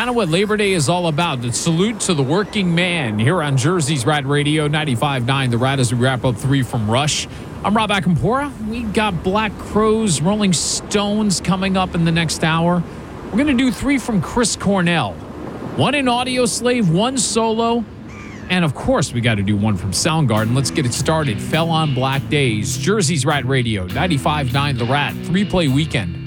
kind of what Labor Day is all about. The salute to the working man here on Jersey's Rat Radio 95.9 The Rat as we wrap up 3 from Rush. I'm Rob Akampora. We got Black Crowes, Rolling Stones coming up in the next hour. We're going to do 3 from Chris Cornell. 1 in Audio Slave, 1 solo. And, of course, we got to do 1 from Soundgarden. Let's get it started. Fell on Black Days. Jersey's Rat Radio 95.9 The Rat. 3-play weekend.